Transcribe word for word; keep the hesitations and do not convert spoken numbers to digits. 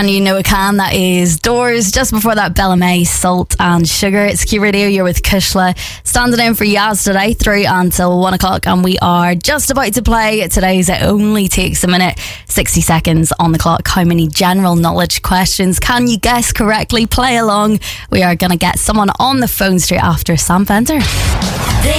And you know it can, that is Doors. Just before that, Bella May, Salt and Sugar. It's Q Radio, you're with Kushla. Standing in for Yaz today, through until one o'clock. And we are just about to play today's It Only Takes a Minute, sixty seconds on the clock. How many general knowledge questions can you guess correctly? Play along. We are going to get someone on the phone straight after Sam Fenter.